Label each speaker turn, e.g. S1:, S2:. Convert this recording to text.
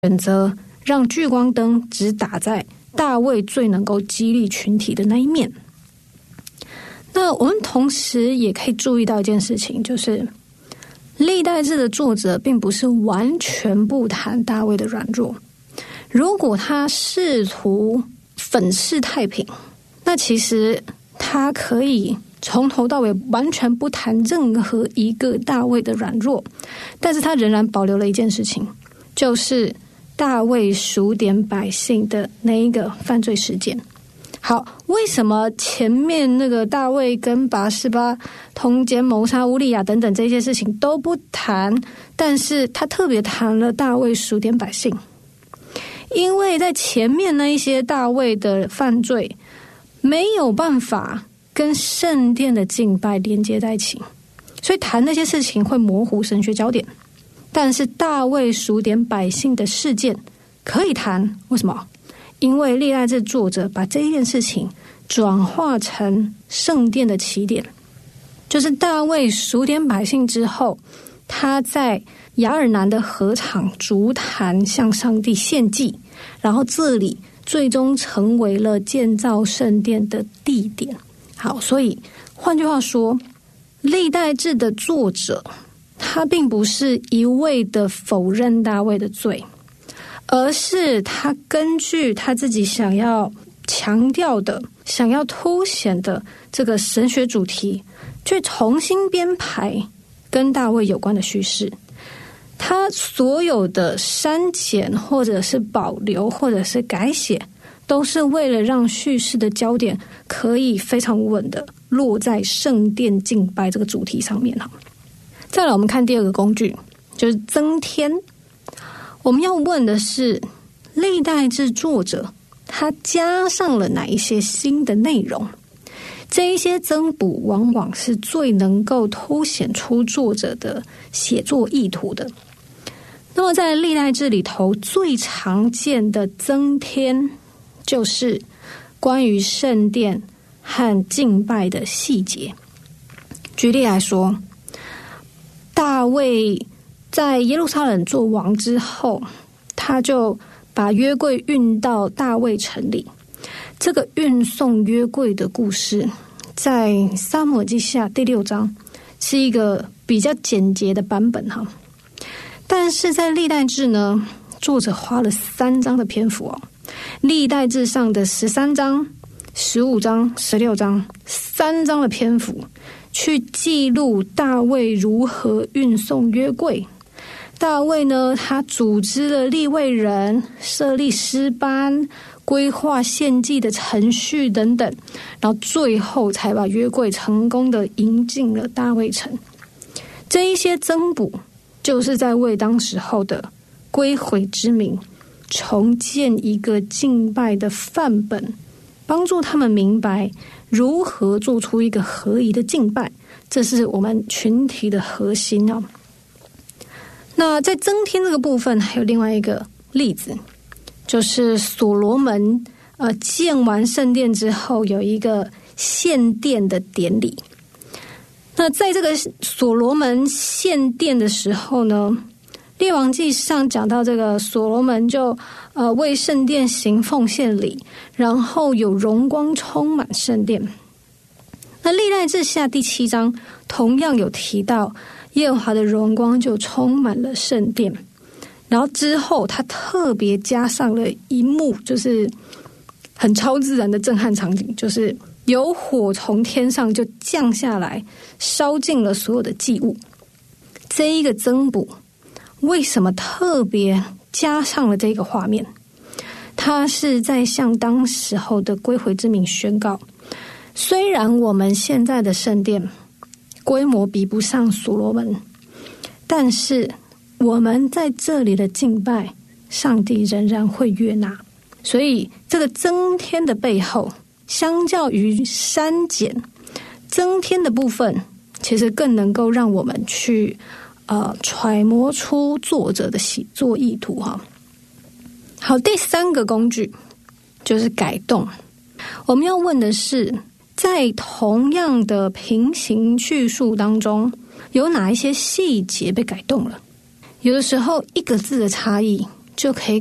S1: 选择让聚光灯只打在大卫最能够激励群体的那一面。那我们同时也可以注意到一件事情，就是历代志的作者并不是完全不谈大卫的软弱。如果他试图粉饰太平，那其实他可以从头到尾完全不谈任何一个大卫的软弱，但是他仍然保留了一件事情，就是大卫数点百姓的那一个犯罪事件。好，为什么前面那个大卫跟拔示巴通奸谋杀乌利亚等等这些事情都不谈，但是他特别谈了大卫数点百姓？因为在前面那一些大卫的犯罪没有办法跟圣殿的敬拜连接在一起，所以谈那些事情会模糊神学焦点。但是大卫数点百姓的事件可以谈，为什么？因为历代志作者把这一件事情转化成圣殿的起点，就是大卫数点百姓之后，他在亚尔南的禾场筑坛向上帝献祭，然后这里最终成为了建造圣殿的地点。好，所以换句话说，历代志的作者他并不是一味的否认大卫的罪，而是他根据他自己想要强调的、想要凸显的这个神学主题，去重新编排跟大卫有关的叙事。他所有的删减或者是保留或者是改写，都是为了让叙事的焦点可以非常稳的落在圣殿敬拜这个主题上面。再来我们看第二个工具，就是增添。我们要问的是，历代志作者他加上了哪一些新的内容？这一些增补往往是最能够凸显出作者的写作意图的。那么在历代志里头最常见的增添，就是关于圣殿和敬拜的细节。举例来说，大卫在耶路撒冷做王之后，他就把约柜运到大卫城里。这个运送约柜的故事在撒母耳记下第6章是一个比较简洁的版本哈，但是在历代志呢，作者花了3章的篇幅哦。历代志上的13章、15章、16章3章的篇幅去记录大卫如何运送约柜。大卫呢，他组织了利未人，设立诗班，规划献祭的程序等等，然后最后才把约柜成功的迎进了大卫城。这一些增补就是在为当时候的归回之民重建一个敬拜的范本，帮助他们明白如何做出一个合宜的敬拜，这是我们群体的核心哦。那在增添这个部分还有另外一个例子，就是所罗门建完圣殿之后有一个献殿的典礼。那在这个所罗门献殿的时候呢，列王纪上讲到这个所罗门就为圣殿行奉献礼，然后有荣光充满圣殿。那历代志下第7章同样有提到耶和华的荣光就充满了圣殿，然后之后他特别加上了一幕，就是很超自然的震撼场景，就是有火从天上就降下来，烧尽了所有的祭物。这一个增补为什么特别加上了这个画面？他是在向当时候的归回之民宣告，虽然我们现在的圣殿规模比不上所罗门，但是我们在这里的敬拜，上帝仍然会悦纳。所以这个增添的背后，相较于删减，增添的部分其实更能够让我们去揣摩出作者的写作意图哈。好，第3个工具就是改动。我们要问的是，在同样的平行叙述当中，有哪一些细节被改动了？有的时候一个字的差异就可以